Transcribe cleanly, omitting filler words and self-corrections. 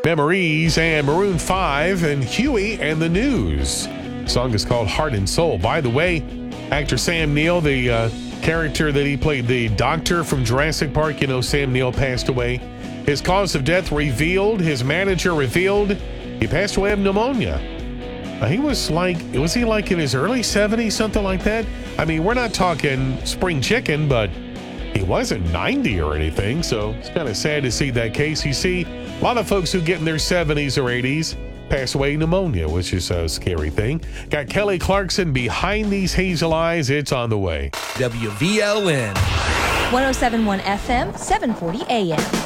Memories, and Maroon 5 and Huey and the News. The song is called Heart and Soul. By the way, actor Sam Neill, the character that he played, the doctor from Jurassic Park, Sam Neill passed away. His cause of death revealed. His manager revealed he passed away of pneumonia. He was he like in his early 70s, something like that? I mean, we're not talking spring chicken, but he wasn't 90 or anything, so it's kind of sad to see that case. You see, a lot of folks who get in their 70s or 80s pass away pneumonia, which is a scary thing. Got Kelly Clarkson behind these hazel eyes. It's on the way. WVLN. 107.1 FM, 740 AM.